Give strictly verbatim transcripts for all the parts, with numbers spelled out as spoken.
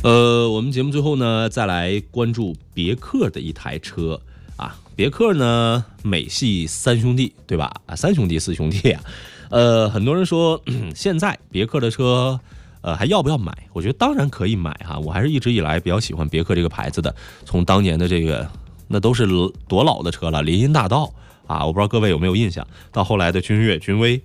呃，我们节目最后呢，再来关注别克的一台车啊。别克呢，美系三兄弟，对吧？啊，三兄弟四兄弟啊。呃，很多人说现在别克的车，呃，还要不要买？我觉得当然可以买哈。我还是一直以来比较喜欢别克这个牌子的，从当年的这个那都是多老的车了，林荫大道啊，我不知道各位有没有印象，到后来的君越、君威。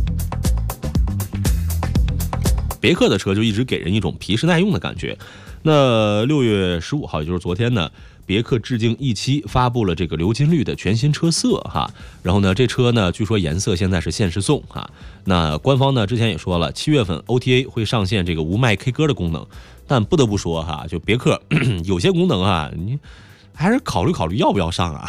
别克的车就一直给人一种皮实耐用的感觉。那六月十五号，也就是昨天呢，别克致敬 E 七发布了这个鎏金绿的全新车色哈。然后呢，这车呢，据说颜色现在是限时送哈。那官方呢之前也说了，七月份 O T A 会上线这个无麦 K 歌的功能。但不得不说哈，就别克有些功能啊，你还是考虑考虑要不要上啊。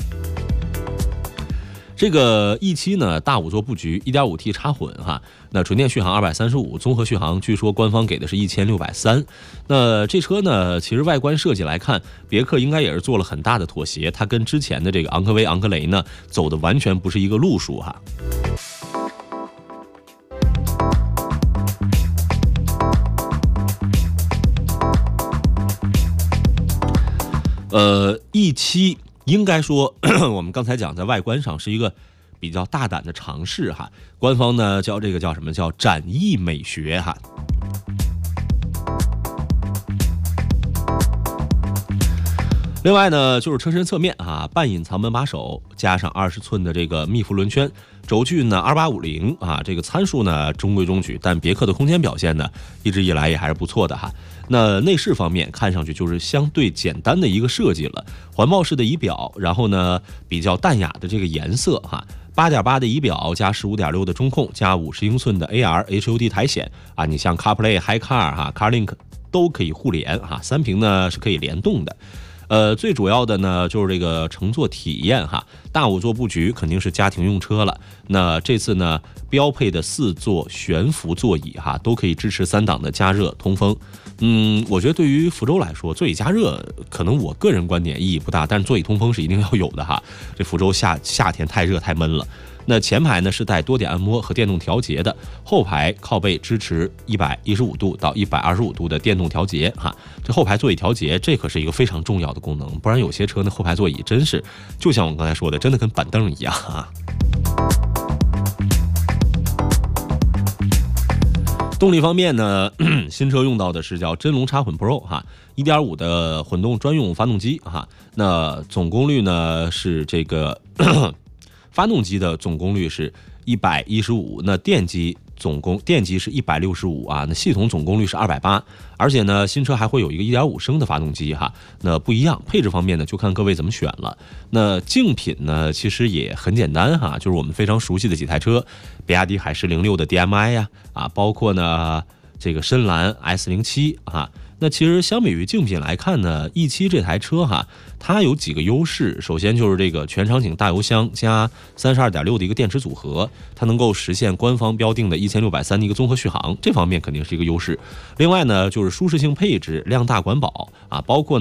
这个 E 七呢，大五座布局 一点五 T 插混哈，那纯电续航二百三十五，综合续航据说官方给的是一千六百三十。那这车呢，其实外观设计来看，别克应该也是做了很大的妥协，它跟之前的这个昂科威、昂科雷呢，走的完全不是一个路数哈。呃 ，E 七。应该说，我们刚才讲在外观上是一个比较大胆的尝试哈。官方呢叫这个叫什么叫展翼美学哈。另外呢，就是车身侧面啊，半隐藏门把手，加上二十寸的这个密辐轮圈，轴距呢二八五零啊，这个参数呢中规中矩，但别克的空间表现呢，一直以来也还是不错的哈。那内饰方面看上去就是相对简单的一个设计了，环抱式的仪表，然后呢比较淡雅的这个颜色哈， 八点八 的仪表加 十五点六 的中控加五十英寸的 A R H U D 苔藓啊，你像 CarPlay、HiCar 哈、CarLink 都可以互联哈，三屏呢是可以联动的。呃，最主要的呢就是这个乘坐体验哈，大五座布局肯定是家庭用车了。那这次呢，标配的四座悬浮座椅哈，都可以支持三档的加热通风。嗯，我觉得对于福州来说，座椅加热可能我个人观点意义不大，但是座椅通风是一定要有的哈。这福州夏夏天太热太闷了。那前排呢是带多点按摩和电动调节的，后排靠背支持一百一十五度到一百二十五度的电动调节哈。这后排座椅调节这可是一个非常重要的功能，不然有些车呢后排座椅真是就像我刚才说的，真的跟板凳一样啊。动力方面呢，新车用到的是叫真龙插混 Pro 哈， 一点五 的混动专用发动机哈。那总功率呢是这个发动机的总功率是一百一十五，那电机总功电机是一百六十五啊，那系统总功率是二百八十，而且呢，新车还会有一个 一点五 升的发动机哈，那不一样。配置方面呢，就看各位怎么选了。那竞品呢，其实也很简单哈，就是我们非常熟悉的几台车，比亚迪海狮零六的 D M I 呀，啊，包括呢这个深蓝 S 零七 啊。那其实相比于竞品来看呢 ，E 七 这台车哈，它有几个优势。首先就是这个全场景大油箱加 三十二点六 的一个电池组合，它能够实现官方标定的一千六百三十的一个综合续航，这方面肯定是一个优势。另外呢，就是舒适性配置、量大管饱啊，包括